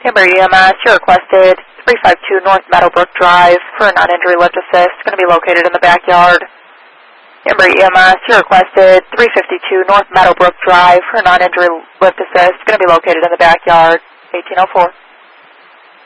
Danbury EMS, you're requested 352 North Meadowbrook Drive for a non-injury lift assist. Going to be located in the backyard. Danbury EMS, you're requested 352 North Meadowbrook Drive for a non-injury lift assist. Going to be located in the backyard. 1804.